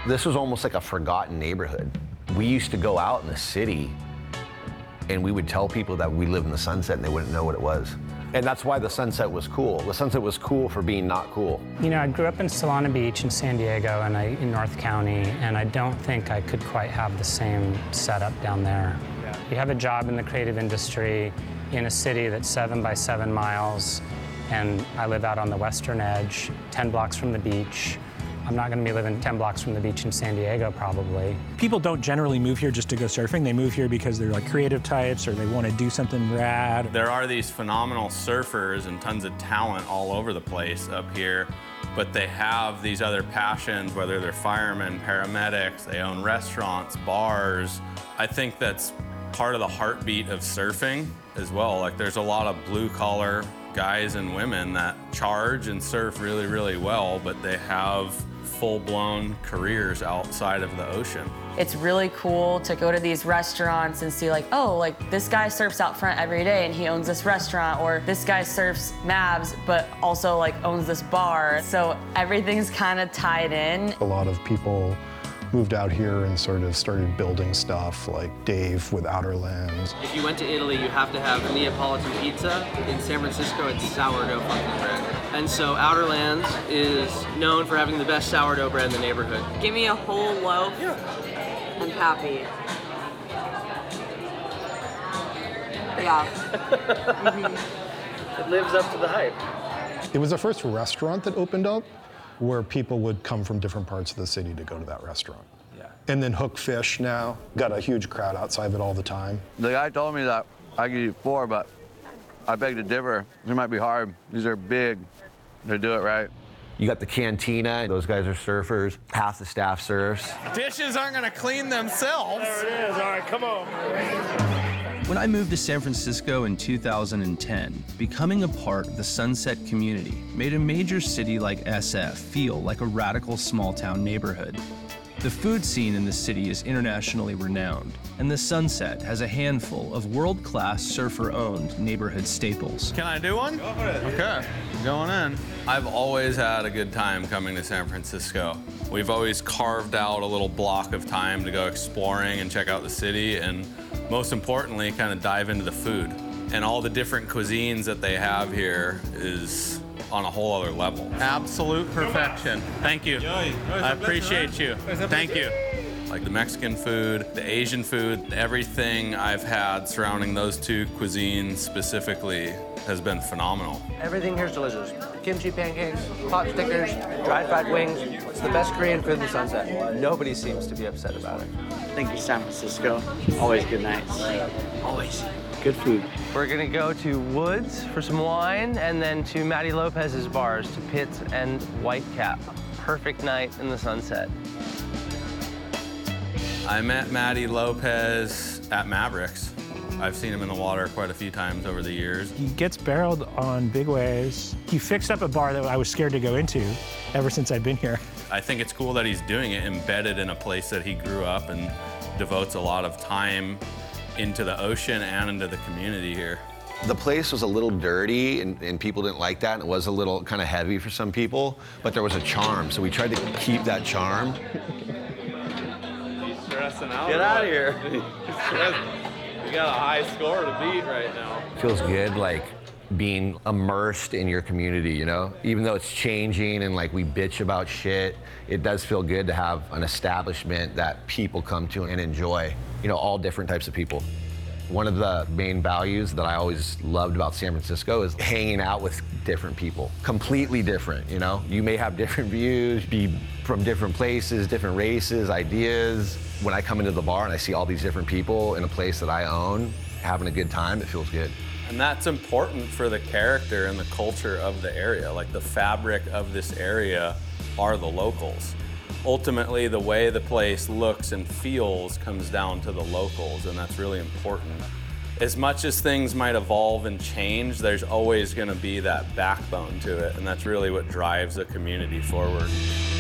This was almost like a forgotten neighborhood. We used to go out in the city and we would tell people that we live in the Sunset and they wouldn't know what it was. And that's why the Sunset was cool. The Sunset was cool for being not cool. You know, I grew up in Solana Beach in San Diego and in North County, and I don't think I could quite have the same setup down there. Yeah. You have a job in the creative industry in a city that's 7 by 7 miles, and I live out on the western edge, 10 blocks from the beach. I'm not going to be living 10 blocks from the beach in San Diego, probably. People don't generally move here just to go surfing. They move here because they're like creative types or they want to do something rad. There are these phenomenal surfers and tons of talent all over the place up here, but they have these other passions, whether they're firemen, paramedics, they own restaurants, bars. I think that's part of the heartbeat of surfing as well. Like, there's a lot of blue-collar guys and women that charge and surf really, really well, but they have full-blown careers outside of the ocean. It's really cool to go to these restaurants and see like, oh, like this guy surfs out front every day and he owns this restaurant, or this guy surfs Mavs but also like owns this bar. So everything's kind of tied in. A lot of people moved out here and sort of started building stuff, like Dave with Outer Lands. If you went to Italy, you have to have Neapolitan pizza. In San Francisco, it's sourdough fucking bread. And so Outer Lands is known for having the best sourdough bread in the neighborhood. Give me a whole loaf. I'm happy. Yeah. It lives up to the hype. It was the first restaurant that opened up where people would come from different parts of the city to go to that restaurant. Yeah. And then Hook Fish now, got a huge crowd outside of it all the time. The guy told me that I could eat 4, but I beg to differ. It might be hard. These are big. They do it right. You got the cantina, those guys are surfers, half the staff surfs. Dishes aren't gonna clean themselves. There it is, all right, come on. When I moved to San Francisco in 2010, becoming a part of the Sunset community made a major city like SF feel like a radical small-town neighborhood. The food scene in the city is internationally renowned, and the Sunset has a handful of world-class surfer-owned neighborhood staples. Can I do one? Go for it. Okay, going in. I've always had a good time coming to San Francisco. We've always carved out a little block of time to go exploring and check out the city, and most importantly, kind of dive into the food. And all the different cuisines that they have here is on a whole other level. Absolute perfection. Thank you. I appreciate you. Thank you. Like the Mexican food, the Asian food, everything I've had surrounding those two cuisines specifically has been phenomenal. Everything here's delicious. Kimchi pancakes, pot stickers, dried fried wings. It's the best Korean food in the Sunset. Nobody seems to be upset about it. Thank you, San Francisco. Always good nights. Always good food. We're gonna go to Woods for some wine, and then to Matty Lopez's bars, to Pitt and Whitecap. Perfect night in the Sunset. I met Matty Lopez at Mavericks. I've seen him in the water quite a few times over the years. He gets barreled on big waves. He fixed up a bar that I was scared to go into ever since I've been here. I think it's cool that he's doing it embedded in a place that he grew up and devotes a lot of time into the ocean and into the community here. The place was a little dirty and people didn't like that, and it was a little kind of heavy for some people, but there was a charm, so we tried to keep that charm. He's stressing out. Get out of here. You got a high score to beat right now. Feels good, like, being immersed in your community, you know? Even though it's changing and like we bitch about shit, it does feel good to have an establishment that people come to and enjoy, you know, all different types of people. One of the main values that I always loved about San Francisco is hanging out with different people, completely different, you know? You may have different views, be from different places, different races, ideas. When I come into the bar and I see all these different people in a place that I own, having a good time, it feels good. And that's important for the character and the culture of the area. Like, the fabric of this area are the locals. Ultimately, the way the place looks and feels comes down to the locals, and that's really important. As much as things might evolve and change, there's always going to be that backbone to it, and that's really what drives a community forward.